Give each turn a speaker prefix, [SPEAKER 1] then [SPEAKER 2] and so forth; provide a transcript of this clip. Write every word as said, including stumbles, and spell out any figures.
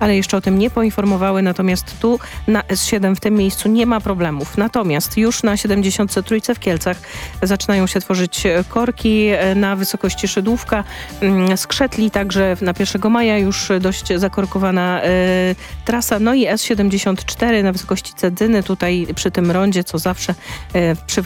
[SPEAKER 1] ale jeszcze o tym nie poinformowały, natomiast tu na S siedem w tym miejscu nie ma problemów. Natomiast już na siedemdziesiątce trzy w Kielcach zaczynają się tworzyć korki na wysokości Szydłówka, Skrzetli, także na pierwszego maja już dość zakorkowana y, trasa, no i S siedemdziesiąt cztery na wysokości Cedzyny, tutaj przy tym rondzie, co zawsze y, przy